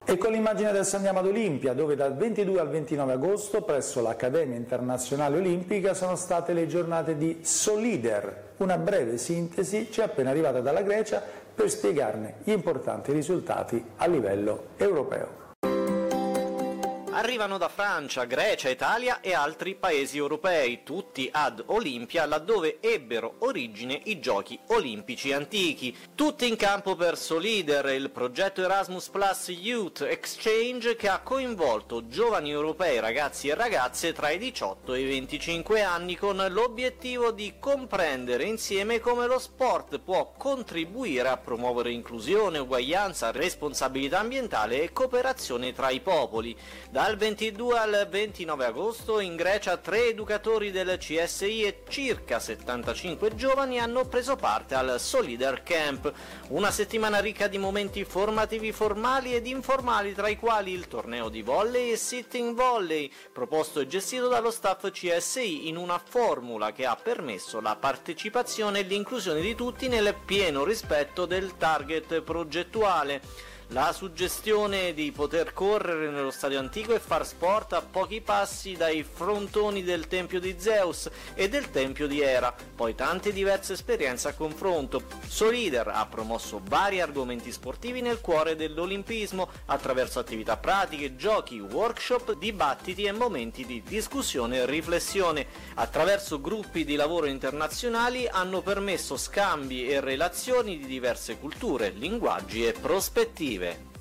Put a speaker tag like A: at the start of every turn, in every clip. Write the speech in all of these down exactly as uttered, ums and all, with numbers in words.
A: E con l'immagine adesso andiamo ad Olimpia, dove dal ventidue al ventinove agosto presso l'Accademia Internazionale Olimpica sono state le giornate di Solider. Una breve sintesi ci è appena arrivata dalla Grecia per spiegarne gli importanti risultati a livello europeo.
B: Arrivano da Francia, Grecia, Italia e altri paesi europei, tutti ad Olimpia, laddove ebbero origine i giochi olimpici antichi. Tutti in campo per Solider, il progetto Erasmus Plus Youth Exchange che ha coinvolto giovani europei, ragazzi e ragazze tra i diciotto e i venticinque anni, con l'obiettivo di comprendere insieme come lo sport può contribuire a promuovere inclusione, uguaglianza, responsabilità ambientale e cooperazione tra i popoli. Dal ventidue al ventinove agosto in Grecia tre educatori del C S I e circa settantacinque giovani hanno preso parte al Solider Camp, una settimana ricca di momenti formativi formali ed informali, tra i quali il torneo di volley e sitting volley, proposto e gestito dallo staff C S I in una formula che ha permesso la partecipazione e l'inclusione di tutti nel pieno rispetto del target progettuale. La suggestione di poter correre nello stadio antico e far sport a pochi passi dai frontoni del Tempio di Zeus e del Tempio di Era, poi tante diverse esperienze a confronto. Solider ha promosso vari argomenti sportivi nel cuore dell'olimpismo, attraverso attività pratiche, giochi, workshop, dibattiti e momenti di discussione e riflessione. Attraverso gruppi di lavoro internazionali hanno permesso scambi e relazioni di diverse culture, linguaggi e prospettive.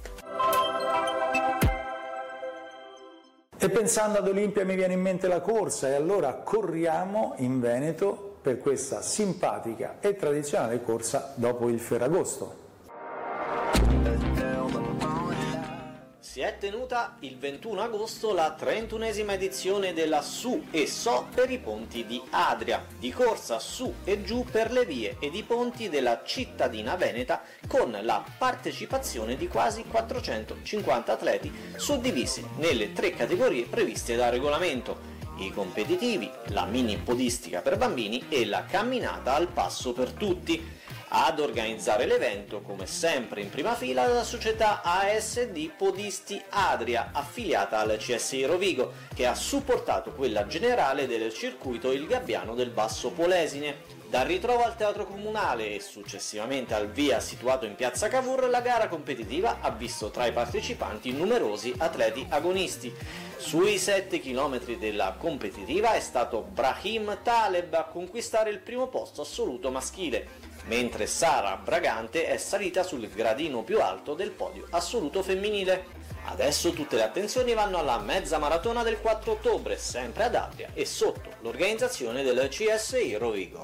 A: E pensando ad Olimpia mi viene in mente la corsa, e allora corriamo in Veneto per questa simpatica e tradizionale corsa dopo il Ferragosto.
B: Si è tenuta il ventuno agosto la trentunesima edizione della Su e So per i ponti di Adria, di corsa su e giù per le vie ed i ponti della cittadina veneta, con la partecipazione di quasi quattrocentocinquanta atleti suddivisi nelle tre categorie previste dal regolamento: i competitivi, la mini podistica per bambini e la camminata al passo per tutti. Ad organizzare l'evento, come sempre in prima fila, la società A S D Podisti Adria, affiliata al C S I Rovigo, che ha supportato quella generale del circuito Il Gabbiano del Basso Polesine. Dal ritrovo al Teatro Comunale e successivamente al via situato in piazza Cavour, la gara competitiva ha visto tra i partecipanti numerosi atleti agonisti. Sui sette chilometri della competitiva è stato Brahim Taleb a conquistare il primo posto assoluto maschile, mentre Sara Bragante è salita sul gradino più alto del podio assoluto femminile. Adesso tutte le attenzioni vanno alla mezza maratona del quattro ottobre, sempre ad Adria e sotto l'organizzazione del C S I Rovigo.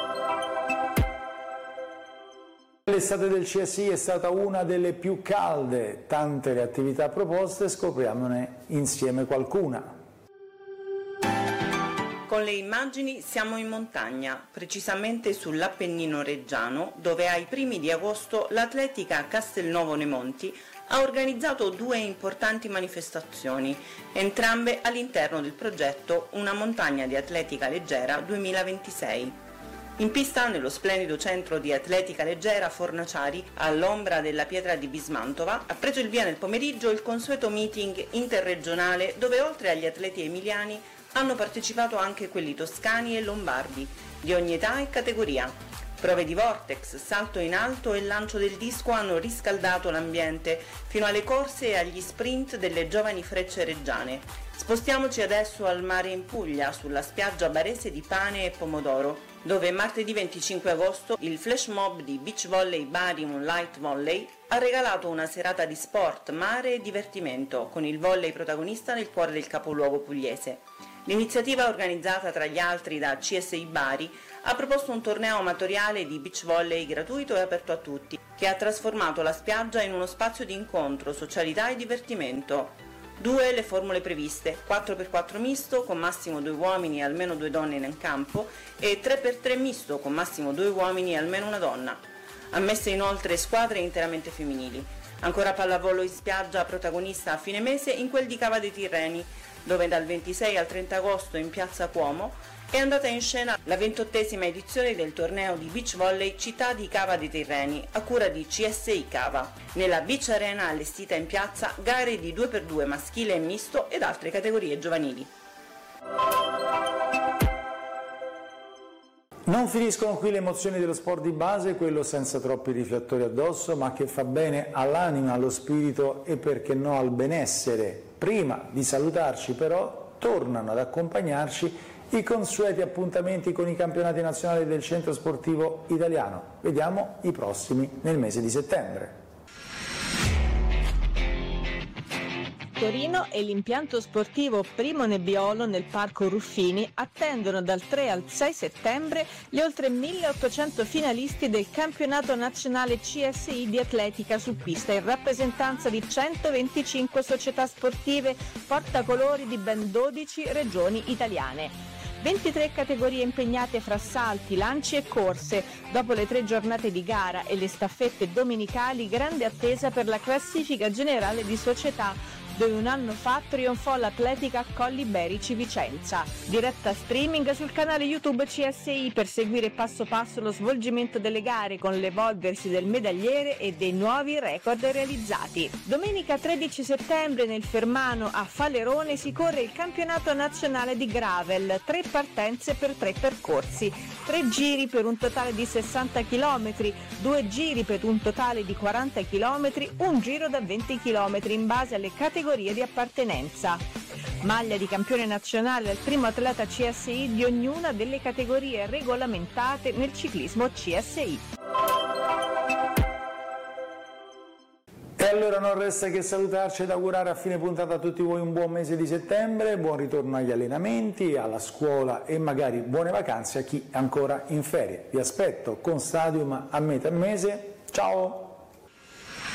A: L'estate del C S I è stata una delle più calde, tante le attività proposte, scopriamone insieme qualcuna.
C: Con le immagini siamo in montagna, precisamente sull'Appennino Reggiano, dove ai primi di agosto l'Atletica Castelnuovo Nemonti ha organizzato due importanti manifestazioni, entrambe all'interno del progetto Una montagna di atletica leggera duemilaventisei. In pista, nello splendido centro di atletica leggera Fornaciari, all'ombra della pietra di Bismantova, ha preso il via nel pomeriggio il consueto meeting interregionale, dove oltre agli atleti emiliani hanno partecipato anche quelli toscani e lombardi, di ogni età e categoria. Prove di vortex, salto in alto e lancio del disco hanno riscaldato l'ambiente, fino alle corse e agli sprint delle giovani frecce reggiane. Spostiamoci adesso al mare in Puglia, sulla spiaggia barese di Pane e Pomodoro, dove martedì venticinque agosto il flash mob di Beach Volley Bari Moonlight Volley ha regalato una serata di sport, mare e divertimento, con il volley protagonista nel cuore del capoluogo pugliese. L'iniziativa, organizzata tra gli altri da C S I Bari, ha proposto un torneo amatoriale di beach volley gratuito e aperto a tutti, che ha trasformato la spiaggia in uno spazio di incontro, socialità e divertimento. Due le formule previste: quattro per quattro misto con massimo due uomini e almeno due donne in campo, e tre per tre misto con massimo due uomini e almeno una donna. Ammesse inoltre squadre interamente femminili. Ancora pallavolo in spiaggia, protagonista a fine mese in quel di Cava dei Tirreni, dove dal ventisei al trenta agosto in piazza Cuomo è andata in scena la ventottesima edizione del torneo di beach volley Città di Cava dei Tirreni, a cura di C S I Cava. Nella beach arena allestita in piazza, gare di due per due maschile e misto ed altre categorie giovanili.
A: Non finiscono qui le emozioni dello sport di base, quello senza troppi riflettori addosso, ma che fa bene all'anima, allo spirito e perché no al benessere. Prima di salutarci però tornano ad accompagnarci i consueti appuntamenti con i campionati nazionali del centro sportivo italiano. Vediamo i prossimi nel mese di settembre.
D: Torino e l'impianto sportivo Primo Nebbiolo nel Parco Ruffini attendono dal tre al sei settembre gli oltre milleottocento finalisti del campionato nazionale C S I di atletica su pista in rappresentanza di centoventicinque società sportive portacolori di ben dodici regioni italiane. ventitré categorie impegnate fra salti, lanci e corse. Dopo le tre giornate di gara e le staffette domenicali, grande attesa per la classifica generale di società, dove un anno fa trionfò l'Atletica Colli Iberici Vicenza. Diretta streaming sul canale YouTube C S I per seguire passo passo lo svolgimento delle gare con l'evolversi del medagliere e dei nuovi record realizzati. Domenica tredici settembre nel Fermano a Falerone si corre il campionato nazionale di gravel, tre partenze per tre percorsi, tre giri per un totale di sessanta chilometri, due giri per un totale di quaranta chilometri, un giro da venti chilometri in base alle categorie di appartenenza. Maglia di campione nazionale al primo atleta C S I di ognuna delle categorie regolamentate nel ciclismo C S I.
A: E allora non resta che salutarci ed augurare a fine puntata a tutti voi un buon mese di settembre, buon ritorno agli allenamenti, alla scuola e magari buone vacanze a chi è ancora in ferie. Vi aspetto con Stadium a metà mese. Ciao!